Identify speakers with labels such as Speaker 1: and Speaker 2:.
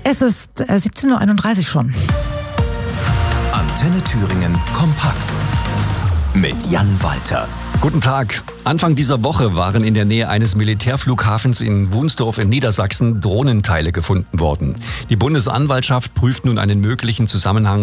Speaker 1: Es ist 17.31 Uhr schon.
Speaker 2: Antenne Thüringen kompakt mit Jan Walter.
Speaker 3: Guten Tag. Anfang dieser Woche waren in der Nähe eines Militärflughafens in Wunsdorf in Niedersachsen Drohnenteile gefunden worden. Die Bundesanwaltschaft prüft nun einen möglichen Zusammenhang